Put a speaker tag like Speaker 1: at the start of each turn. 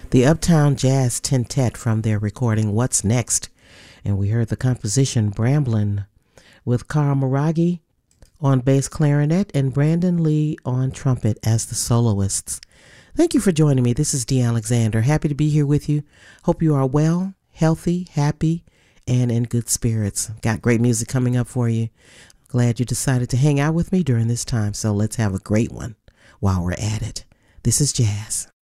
Speaker 1: the Uptown Jazz Quintet from their recording What's Next. And we heard the composition Bramblin' with Carl Maraghi on bass clarinet and Brandon Lee on trumpet as the soloists. Thank you for joining me. This is Dee Alexander. Happy to be here with you. Hope you are well, healthy, happy, and in good spirits. Got great music coming up for you. Glad you decided to hang out with me during this time, so let's have a great one while we're at it. This is Jazz.